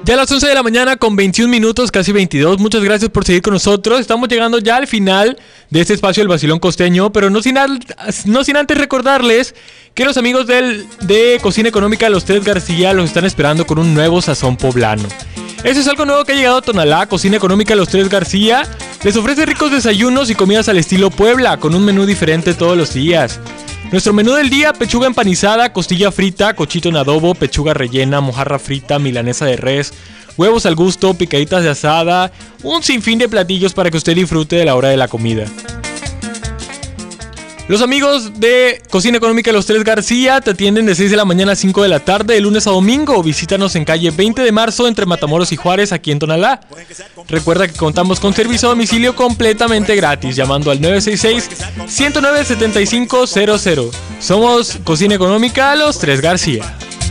Ya a las 11 de la mañana con 21 minutos, casi 22. Muchas gracias por seguir con nosotros. Estamos llegando ya al final de este espacio del Vacilón Costeño, pero no sin antes recordarles que los amigos de Cocina Económica Los Tres García los están esperando con un nuevo sazón poblano. Eso es algo nuevo que ha llegado a Tonalá. Cocina Económica Los Tres García les ofrece ricos desayunos y comidas al estilo Puebla, con un menú diferente todos los días. Nuestro menú del día: pechuga empanizada, costilla frita, cochito en adobo, pechuga rellena, mojarra frita, milanesa de res, huevos al gusto, picaditas de asada, un sinfín de platillos para que usted disfrute de la hora de la comida. Los amigos de Cocina Económica Los Tres García te atienden de 6 de la mañana a 5 de la tarde, de lunes a domingo. Visítanos en calle 20 de marzo entre Matamoros y Juárez, aquí en Tonalá. Recuerda que contamos con servicio a domicilio completamente gratis, llamando al 966-109-7500. Somos Cocina Económica Los Tres García.